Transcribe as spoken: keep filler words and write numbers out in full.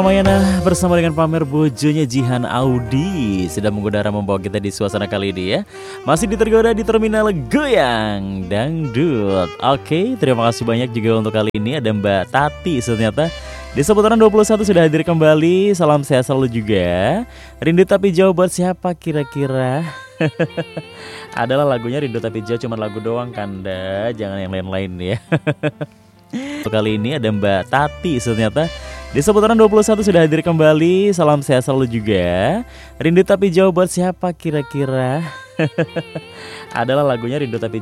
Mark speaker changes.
Speaker 1: Ramayana bersama dengan pamer bojonya Jihan Audi sedang mengudara membawa kita di suasana kali ini ya. Masih ditergoda di terminal Goyang Dangdut. Oke, terima kasih banyak juga untuk kali ini ada Mbak Tati ternyata di seputaran dua puluh satu sudah hadir kembali. Salam sehat selalu juga. Rindu Tapi Jauh buat siapa kira-kira? Adalah lagunya Rindu Tapi Jauh, cuma lagu doang Kanda, jangan yang lain-lain ya. Untuk kali ini ada Mbak Tati ternyata di seputaran dua puluh satu sudah hadir kembali. Salam sehat selalu juga. Rindu Tapi Jauh buat siapa kira-kira? Adalah lagunya Rindu Tapi